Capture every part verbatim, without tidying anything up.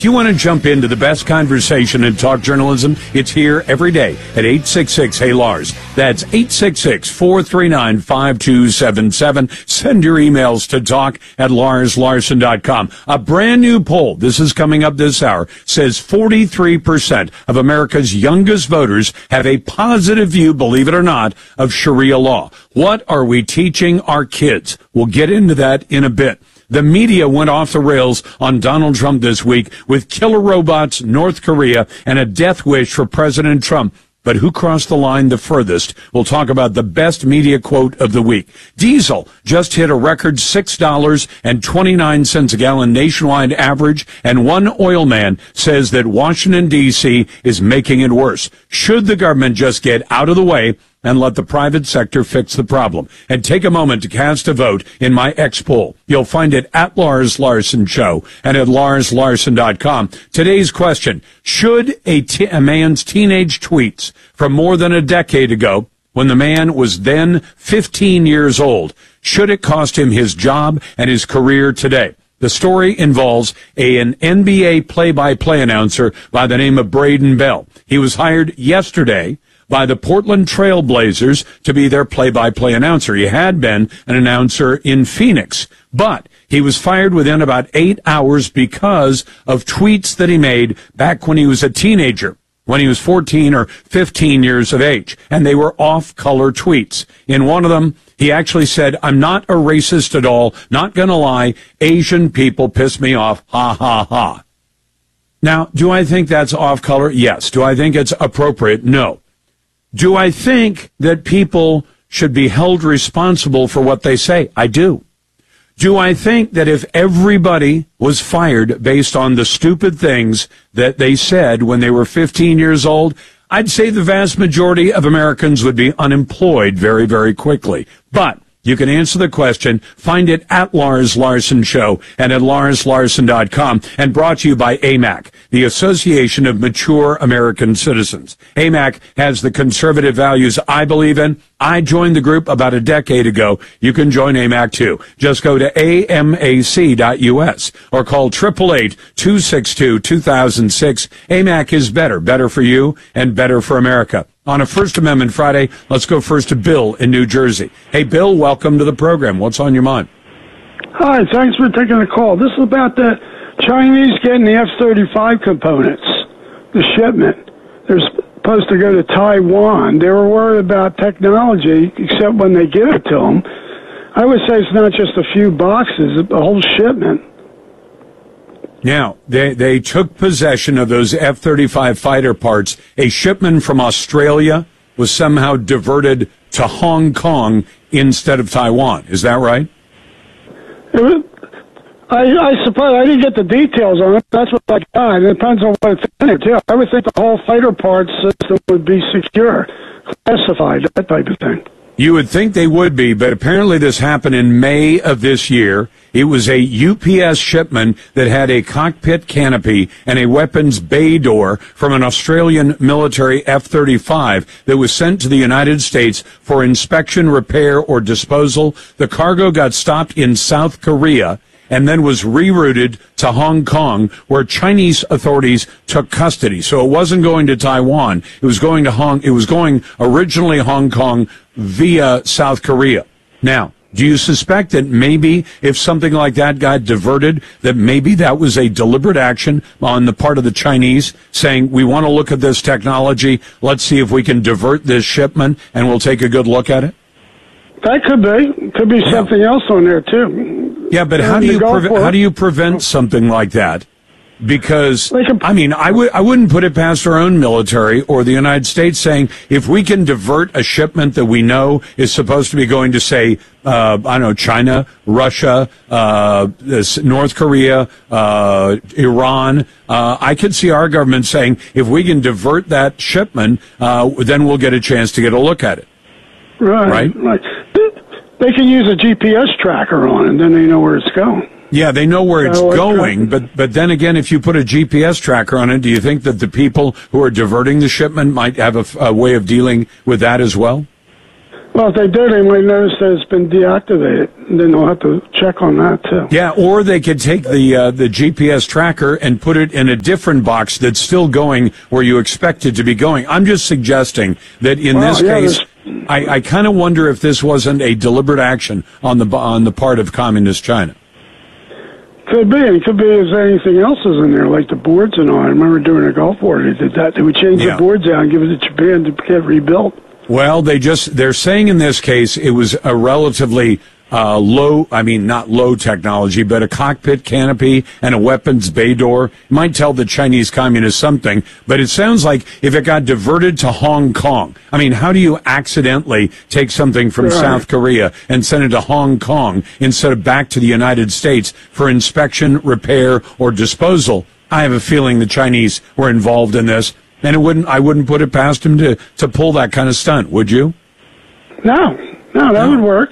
Do you want to jump into the best conversation in talk journalism? It's here every day at eight six six, hey Lars. That's eight six six, four three nine, five two seven seven. Send your emails to talk at lars larson dot com. A brand new poll, this is coming up this hour, says forty-three percent of America's youngest voters have a positive view, believe it or not, of Sharia law. What are we teaching our kids? We'll get into that in a bit. The media went off the rails on Donald Trump this week with killer robots, North Korea, and a death wish for President Trump. But who crossed the line the furthest? We'll talk about the best media quote of the week. Diesel just hit a record six dollars and twenty-nine cents a gallon nationwide average, and one oil man says that Washington, D C is making it worse. Should the government just get out of the way and let the private sector fix the problem? And take a moment to cast a vote in my X poll. You'll find it at Lars Larson Show and at lars larson dot com. Today's question: should a, t- a man's teenage tweets from more than a decade ago, when the man was then fifteen years old, should it cost him his job and his career today? The story involves a, an N B A play-by-play announcer by the name of Braden Bell. He was hired yesterday by the Portland Trail Blazers to be their play-by-play announcer. He had been an announcer in Phoenix, but he was fired within about eight hours because of tweets that he made back when he was a teenager, when he was fourteen or fifteen years of age, and they were off-color tweets. In one of them, he actually said, "I'm not a racist at all, not gonna lie, Asian people piss me off, ha ha ha." Now, do I think that's off-color? Yes. Do I think it's appropriate? No. Do I think that people should be held responsible for what they say? I do. Do I think that if everybody was fired based on the stupid things that they said when they were fifteen years old, I'd say the vast majority of Americans would be unemployed very, very quickly. But you can answer the question. Find it at Lars Larson Show and at lars larson dot com, and brought to you by A M A C, the Association of Mature American Citizens. A M A C has the conservative values I believe in. I joined the group about a decade ago. You can join A M A C too. Just go to A M A C dot U S or call eight eight eight, two six two, two thousand six. A M A C is better, better for you and better for America. On a First Amendment Friday, let's go first to Bill in New Jersey. Hey, Bill, welcome to the program. What's on your mind? Hi, thanks for taking the call. This is about the Chinese getting the F thirty-five components, the shipment. They're supposed to go to Taiwan. They were worried about technology, except when they give it to them. I would say it's not just a few boxes, a whole shipment. Now, they, they took possession of those F thirty-five fighter parts. A shipment from Australia was somehow diverted to Hong Kong instead of Taiwan. Is that right? It was, I, I suppose I didn't get the details on it. That's what I got. It depends on what it's in it, too. I would think the whole fighter parts system would be secure, classified, that type of thing. You would think they would be, but apparently this happened in May of this year. It was a U P S shipment that had a cockpit canopy and a weapons bay door from an Australian military F thirty-five that was sent to the United States for inspection, repair, or disposal. The cargo got stopped in South Korea and then was rerouted to Hong Kong, where Chinese authorities took custody. So it wasn't going to Taiwan. It was going to Hong, it was going originally Hong Kong via South Korea. Now, do you suspect that maybe if something like that got diverted, that maybe that was a deliberate action on the part of the Chinese saying, we want to look at this technology, let's see if we can divert this shipment, and we'll take a good look at it? That could be. Could be Yeah. something else on there, too. Yeah, but how do you prevent, how do you prevent something like that? Because, I mean, I would, I wouldn't put it past our own military or the United States saying, if we can divert a shipment that we know is supposed to be going to, say, uh, I don't know, China, Russia, uh, this North Korea, uh, Iran, uh, I could see our government saying, if we can divert that shipment, uh, then we'll get a chance to get a look at it. Right. Right? Right. They can use a G P S tracker on it, and then they know where it's going. Yeah, they know where it's Uh, going, but but then again, if you put a G P S tracker on it, do you think that the people who are diverting the shipment might have a, a way of dealing with that as well? Well, if they do, they might notice that it's been deactivated, and then they'll have to check on that, too. Yeah, or they could take the uh, the G P S tracker and put it in a different box that's still going where you expect it to be going. I'm just suggesting that in Well, this yeah, case, I, I kind of wonder if this wasn't a deliberate action on the on the part of Communist China. Could be. It could be as anything else is in there, like the boards and all. I remember doing a Gulf War, they did that. They would change Yeah. the boards out and give it to Japan to get rebuilt. Well, they just, they're saying in this case it was a relatively uh, low, I mean, not low technology, but a cockpit canopy and a weapons bay door. Might tell the Chinese communists something, but it sounds like if it got diverted to Hong Kong, I mean, how do you accidentally take something from Right. South Korea and send it to Hong Kong instead of back to the United States for inspection, repair, or disposal? I have a feeling the Chinese were involved in this. And it wouldn't, I wouldn't put it past him to, to pull that kind of stunt, would you? No, no, that No. would work.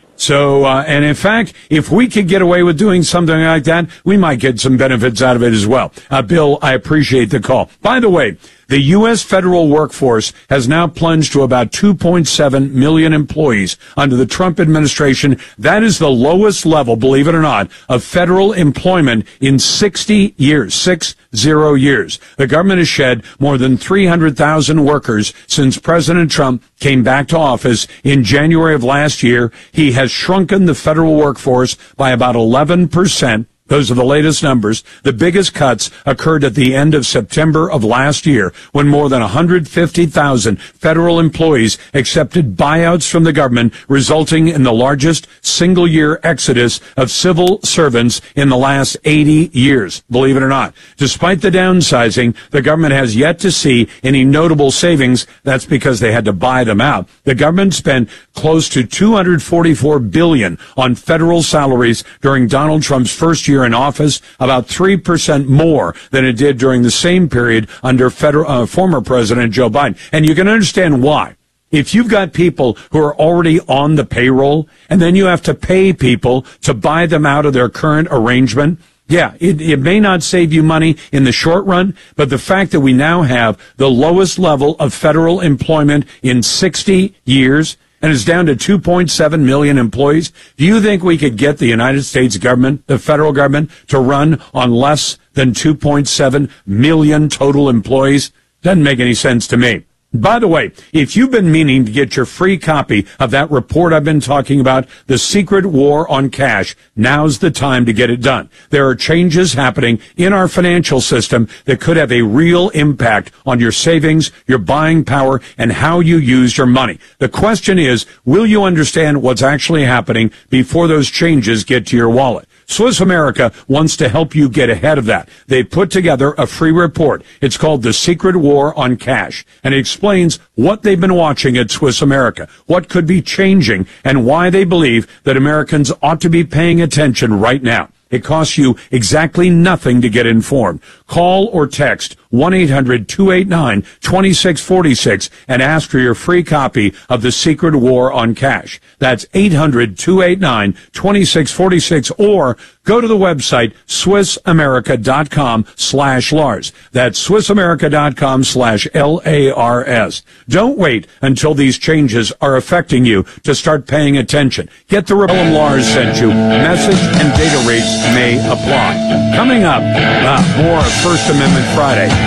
So, uh, and in fact, if we could get away with doing something like that, we might get some benefits out of it as well. Uh, Bill, I appreciate the call. By the way, the U S federal workforce has now plunged to about two point seven million employees under the Trump administration. That is the lowest level, believe it or not, of federal employment in sixty years, six zero years. The government has shed more than three hundred thousand workers since President Trump came back to office in January of last year. He has shrunken the federal workforce by about eleven percent. Those are the latest numbers. The biggest cuts occurred at the end of September of last year when more than one hundred fifty thousand federal employees accepted buyouts from the government, resulting in the largest single-year exodus of civil servants in the last eighty years, believe it or not. Despite the downsizing, the government has yet to see any notable savings. That's because they had to buy them out. The government spent close to two hundred forty-four billion dollars on federal salaries during Donald Trump's first year in office, about three percent more than it did during the same period under federal, uh, former President Joe Biden. And you can understand why. If you've got people who are already on the payroll, and then you have to pay people to buy them out of their current arrangement, yeah, it, it may not save you money in the short run, but the fact that we now have the lowest level of federal employment in sixty years, and it's down to two point seven million employees. Do you think we could get the United States government, the federal government, to run on less than two point seven million total employees? Doesn't make any sense to me. By the way, if you've been meaning to get your free copy of that report I've been talking about, The Secret War on Cash, now's the time to get it done. There are changes happening in our financial system that could have a real impact on your savings, your buying power, and how you use your money. The question is, will you understand what's actually happening before those changes get to your wallet? Swiss America wants to help you get ahead of that. They put together a free report. It's called The Secret War on Cash, and it explains what they've been watching at Swiss America, what could be changing, and why they believe that Americans ought to be paying attention right now. It costs you exactly nothing to get informed. Call or text one eight hundred two eight nine two six four six and ask for your free copy of The Secret War on Cash. That's eight hundred two eight nine two six four six, or go to the website swiss america dot com slash Lars. That's swiss america dot com slash L A R S. Don't wait until these changes are affecting you to start paying attention. Get the report Lars sent you. Message and data rates may apply. Coming up, uh, more First Amendment Friday.